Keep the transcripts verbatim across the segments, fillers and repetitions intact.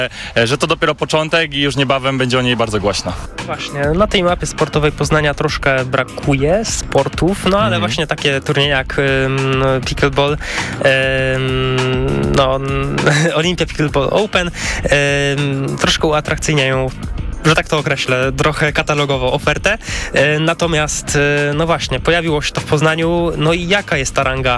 że to dopiero początek i już niebawem będzie o niej bardzo głośno. Właśnie, na tej mapie sportowej Poznania troszkę brakuje sportów, no ale Mhm. właśnie takie turnieje jak um, pickleball, um, no, Olympia Pickleball Open um, troszkę uatrakcyjniają, że tak to określę, trochę katalogową ofertę. E, natomiast, e, no właśnie, pojawiło się to w Poznaniu. No i jaka jest ta ranga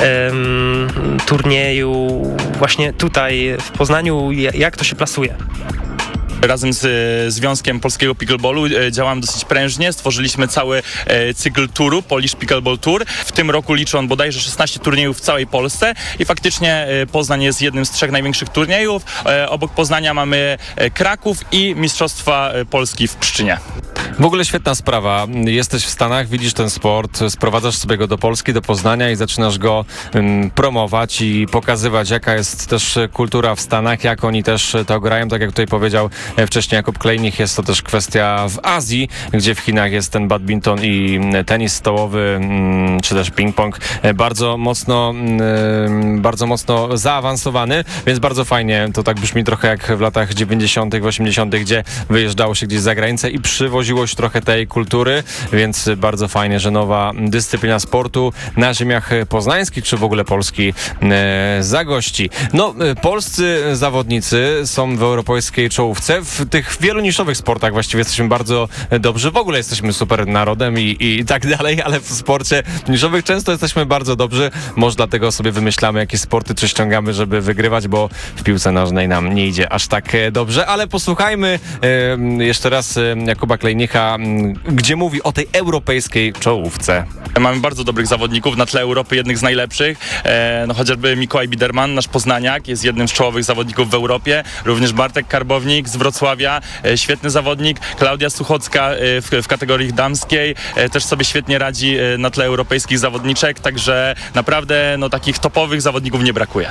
em, turnieju właśnie tutaj w Poznaniu? Jak to się plasuje? Razem z e, Związkiem Polskiego Pickleballu e, działamy dosyć prężnie. Stworzyliśmy cały e, cykl turu, Polish Pickleball Tour. W tym roku liczy on bodajże szesnaście turniejów w całej Polsce i faktycznie e, Poznań jest jednym z trzech największych turniejów. E, obok Poznania mamy e, Kraków i Mistrzostwa e, Polski w Pszczynie. W ogóle świetna sprawa. Jesteś w Stanach, widzisz ten sport, sprowadzasz sobie go do Polski, do Poznania i zaczynasz go um, promować i pokazywać, jaka jest też kultura w Stanach, jak oni też to grają. Tak jak tutaj powiedział wcześniej Jakub Klejnich, jest to też kwestia w Azji, gdzie w Chinach jest ten badminton i tenis stołowy, um, czy też ping-pong bardzo mocno, um, bardzo mocno zaawansowany, więc bardzo fajnie. To tak brzmi trochę jak w latach dziewięćdziesiątych, osiemdziesiątych, gdzie wyjeżdżało się gdzieś za granicę i przywoziło się trochę tej kultury, więc bardzo fajnie, że nowa dyscyplina sportu na ziemiach poznańskich, czy w ogóle Polski e, zagości. No, e, polscy zawodnicy są w europejskiej czołówce. W tych wielu niszowych sportach właściwie jesteśmy bardzo dobrzy. W ogóle jesteśmy super narodem i, i tak dalej, ale w sporcie niszowych często jesteśmy bardzo dobrzy. Może dlatego sobie wymyślamy, jakie sporty czy ściągamy, żeby wygrywać, bo w piłce nożnej nam nie idzie aż tak e, dobrze. Ale posłuchajmy e, jeszcze raz e, Jakuba Klejnicha, gdzie mówi o tej europejskiej czołówce. Mamy bardzo dobrych zawodników na tle Europy, jednych z najlepszych. E, no chociażby Mikołaj Biderman, nasz poznaniak, jest jednym z czołowych zawodników w Europie. Również Bartek Karbownik z Wrocławia, e, świetny zawodnik. Klaudia Suchocka e, w, w kategorii damskiej e, też sobie świetnie radzi e, na tle europejskich zawodniczek, także naprawdę no, takich topowych zawodników nie brakuje.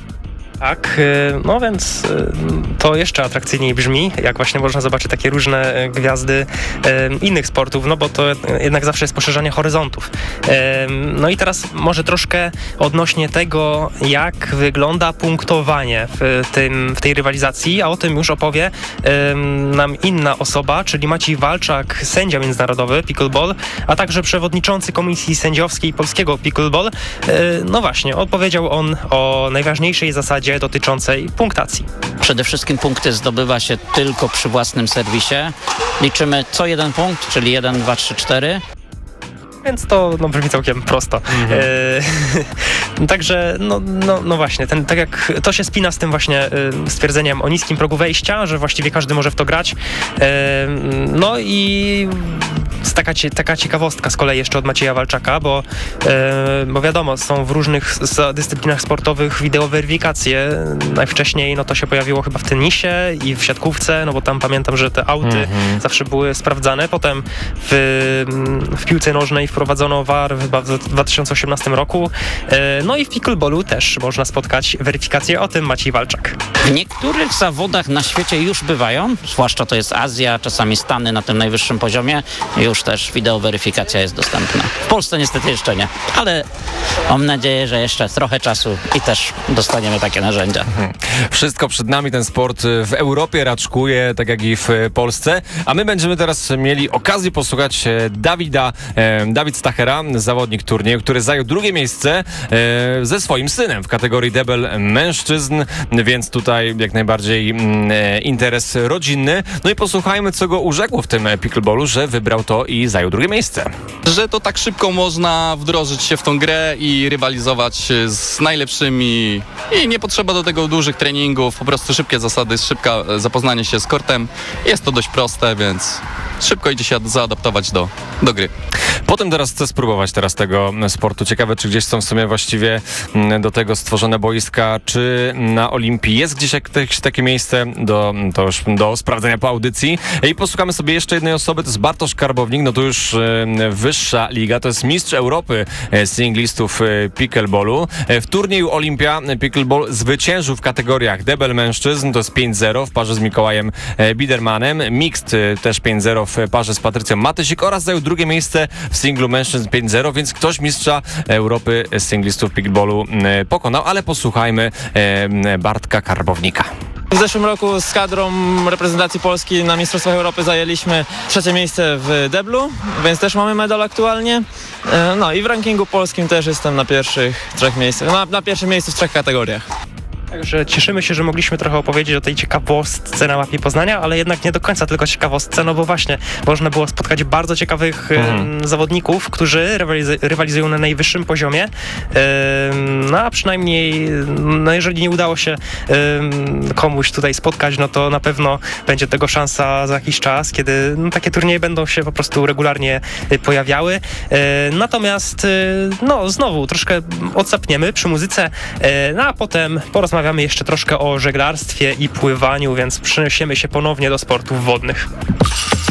Tak, no więc to jeszcze atrakcyjniej brzmi, jak właśnie można zobaczyć takie różne gwiazdy innych sportów, no bo to jednak zawsze jest poszerzanie horyzontów. No i teraz może troszkę odnośnie tego, jak wygląda punktowanie w, tym, w tej rywalizacji, a o tym już opowie nam inna osoba, czyli Maciej Walczak, sędzia międzynarodowy pickleball, a także przewodniczący Komisji Sędziowskiej Polskiego Pickleball. No właśnie, opowiedział on o najważniejszej zasadzie dotyczącej punktacji. Przede wszystkim punkty zdobywa się tylko przy własnym serwisie. Liczymy co jeden punkt, czyli jeden, dwa, trzy, cztery. Więc to no, brzmi całkiem prosto. Mhm. E, także, no, no, no właśnie, ten, tak jak to się spina z tym właśnie e, stwierdzeniem o niskim progu wejścia, że właściwie każdy może w to grać. E, no i taka, taka ciekawostka z kolei jeszcze od Macieja Walczaka, bo, e, bo wiadomo, są w różnych dyscyplinach sportowych wideoweryfikacje. Najwcześniej no, to się pojawiło chyba w tenisie i w siatkówce, no bo tam pamiętam, że te auty mhm. zawsze były sprawdzane. Potem w, w piłce nożnej wprowadzono V A R chyba w dwa tysiące osiemnastym roku. No i w pickleballu też można spotkać weryfikację, o tym Maciej Walczak. W niektórych zawodach na świecie już bywają, zwłaszcza to jest Azja, czasami Stany na tym najwyższym poziomie, już też wideoweryfikacja jest dostępna. W Polsce niestety jeszcze nie, ale mam nadzieję, że jeszcze trochę czasu i też dostaniemy takie narzędzia. Wszystko przed nami, ten sport w Europie raczkuje, tak jak i w Polsce, a my będziemy teraz mieli okazję posłuchać Dawida, e, Dawid Stachera, zawodnik turnieju, który zajął drugie miejsce e, ze swoim synem w kategorii debel mężczyzn, więc tutaj jak najbardziej e, interes rodzinny. No i posłuchajmy, co go urzekło w tym pickleballu, że wybrał to i zajął drugie miejsce. Że to tak szybko można wdrożyć się w tą grę i rywalizować z najlepszymi i nie potrzeba do tego dużych treningów, po prostu szybkie zasady, szybkie zapoznanie się z kortem. Jest to dość proste, więc szybko idzie się zaadaptować do, do gry. Potem teraz chcę spróbować teraz tego sportu. Ciekawe, czy gdzieś są w sumie właściwie do tego stworzone boiska, czy na Olimpii jest gdzieś jakieś takie miejsce do, to już do sprawdzenia po audycji. I posłuchamy sobie jeszcze jednej osoby, to jest Bartosz Karbownik, no to już e, wyższa liga, to jest mistrz Europy e, singlistów e, pickleballu. E, w turnieju Olimpia Pickleball zwyciężył w kategoriach debel mężczyzn, to jest pięć zero w parze z Mikołajem e, Bidermanem, mixed e, też pięć zero w parze z Patrycją Matysik oraz zajął drugie miejsce w singlu mężczyzn pięć zero, więc ktoś mistrza Europy singlistów pickleballu e, pokonał, ale posłuchajmy e, Bartka Karbownika. W zeszłym roku z kadrą reprezentacji Polski na Mistrzostwach Europy zajęliśmy trzecie miejsce w deblu, więc też mamy medal aktualnie. E, No i w rankingu polskim też jestem na pierwszych trzech miejscach, na, na pierwszym miejscu w trzech kategoriach. Także cieszymy się, że mogliśmy trochę opowiedzieć o tej ciekawostce na mapie Poznania, ale jednak nie do końca tylko ciekawostce, no bo właśnie można było spotkać bardzo ciekawych Mhm. em, zawodników, którzy rywaliz- rywalizują na najwyższym poziomie. Em, no a przynajmniej, no jeżeli nie udało się em, komuś tutaj spotkać, no to na pewno będzie tego szansa za jakiś czas, kiedy no, takie turnieje będą się po prostu regularnie y, pojawiały. E, natomiast, y, no znowu troszkę odsapniemy przy muzyce, e, no a potem porozmawiamy jeszcze troszkę o żeglarstwie i pływaniu, więc przeniesiemy się ponownie do sportów wodnych.